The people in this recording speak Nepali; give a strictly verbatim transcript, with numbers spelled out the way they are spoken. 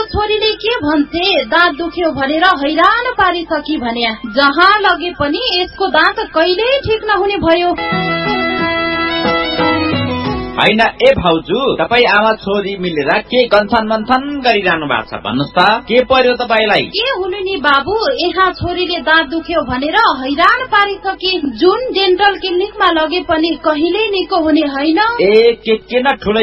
छोरीले के भन्थे, दाँत दुख्यो भनेर हैरान पारिसकी भन्या। जहाँ लगे पनि यसको दाँत कहिल्यै ठिक नहुने भयो। हैन ए भाउजू, तपाई आमा छोरी मिलेर के गन्थन मन्थन गरिरहनु भएको छ भन्नुस् त, के पर्यो तपाईलाई? के हुनु नि बाबु, यहाँ छोरीले दाँत दुख्यो भनेर हैरान पारिसकी। जुन डेन्टल क्लिनिकमा लगे पनि कहिल्यै निको हुने हैन। ए के के न ठुलै